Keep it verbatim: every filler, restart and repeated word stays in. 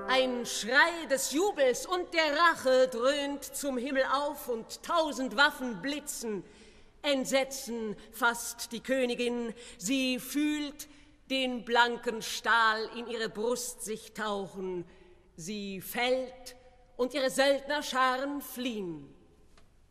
Ein Schrei des Jubels und der Rache dröhnt zum Himmel auf und tausend Waffen blitzen. Entsetzen fasst die Königin, sie fühlt den blanken Stahl in ihre Brust sich tauchen. Sie fällt und ihre Söldnerscharen fliehen.